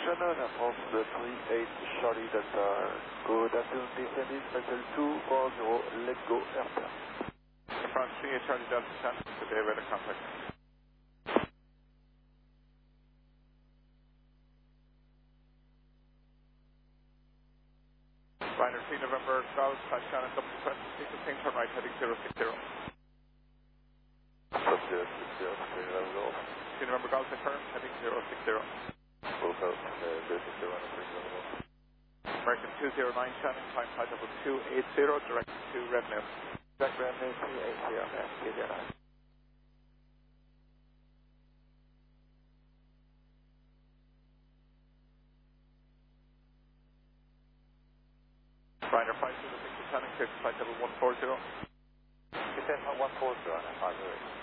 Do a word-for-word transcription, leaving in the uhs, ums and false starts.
Shannon, France three eight Charlie Delta. Good afternoon, descend is Vessel two four zero, let's go airport. France three eight Charlie Delta, Shannon, good day, radar contact. Ryder three November Golf, slash Shannon, double twenty, fifteen, turn right, heading zero six zero. Stop zero six zero, three November Golf. three November Golf, confirm, heading zero six zero. Both out, zero six zero and three November Golf. American two zero nine Shannon, climb flight level two eight zero, direct to revenue. Direct revenue two eight zero, S K D nine. Ryder five zero six Shannon, clear to flight level one four zero. Descend one four zero, five zero eight.